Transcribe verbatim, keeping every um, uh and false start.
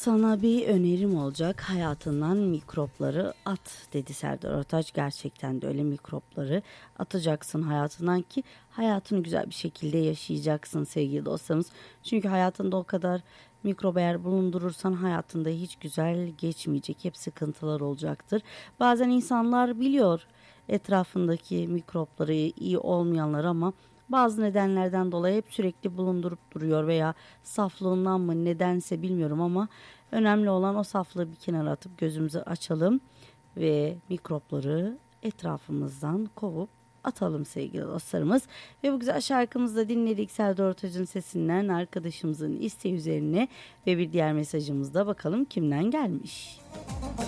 Sana bir önerim olacak. Hayatından mikropları at dedi Serdar Ortaç. Gerçekten de öyle, mikropları atacaksın hayatından ki hayatını güzel bir şekilde yaşayacaksın sevgili dostlarımız. Çünkü hayatında o kadar mikrop eğer bulundurursan hayatında hiç güzel geçmeyecek. Hep sıkıntılar olacaktır. Bazen insanlar biliyor etrafındaki mikropları, iyi olmayanlar, ama bazı nedenlerden dolayı hep sürekli bulundurup duruyor veya saflığından mı nedense bilmiyorum, ama önemli olan o saflığı bir kenara atıp gözümüzü açalım ve mikropları etrafımızdan kovup atalım sevgili dostlarımız. Ve bu güzel şarkımızı da dinledik Serdar Ortaç'ın sesinden, arkadaşımızın isteği üzerine, ve bir diğer mesajımızda bakalım kimden gelmiş.